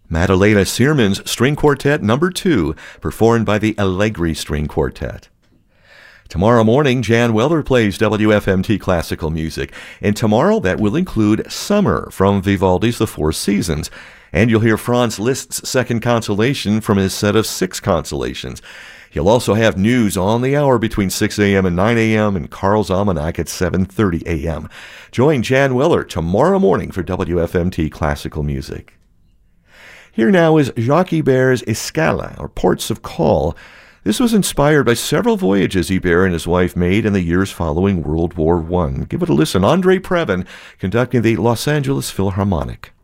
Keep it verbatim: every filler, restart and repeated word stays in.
Madalena Searman's String Quartet Number two, performed by the Allegri String Quartet. Tomorrow morning, Jan Weller plays W F M T Classical Music, and tomorrow that will include Summer from Vivaldi's The Four Seasons, and you'll hear Franz Liszt's second consolation from his set of six consolations. He'll also have news on the hour between six a.m. and nine a.m. and Carl's Almanac at seven thirty a.m. Join Jan Weller tomorrow morning for W F M T Classical Music. Here now is Jacques Ibert's Escala, or Ports of Call. This was inspired by several voyages Ibert and his wife made in the years following World War One. Give it a listen. Andre Previn conducting the Los Angeles Philharmonic.